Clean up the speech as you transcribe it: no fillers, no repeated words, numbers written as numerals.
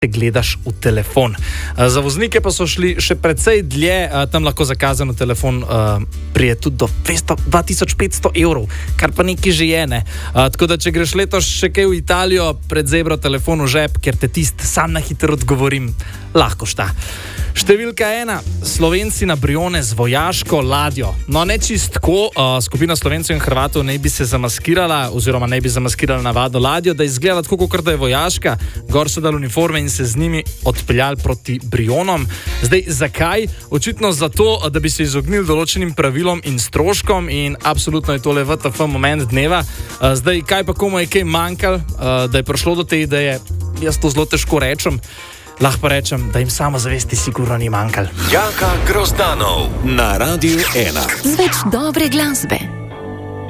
gledaš v telefon. Za voznike pa so šli še precej dlje, tam lahko zakazano telefon prije tudi do 2500 evrov, kar pa nekaj že je, ne. Tako da, če greš letos še kaj v Italijo, pred zebro telefon v žep, ker te tist sam na hitro odgovorim, lahko šta. Številka 1. Slovenci na Brione z vojaško ladjo. No, ne čist tako, skupina Slovencev in Hrvatov naj bi se zamaskirala, oziroma naj bi zamaskirala navadno ladjo, da izgleda tako, kot da je vojaška, gor so dali uniforme in se z njimi odpeljali proti Brionom. Zdaj, zakaj? Očitno zato, da bi se izognili določenim pravilom in stroškom in absolutno je tole WTF moment dneva. Zdaj, kaj pa komu je kaj manjkalo, da je prišlo do te ideje, jaz to zelo težko rečem. Lahko pa rečem, da jim samozavesti sigurno ni manjkalo. Jaka Grozdanov na Radiu 1. Z več dobre glasbe.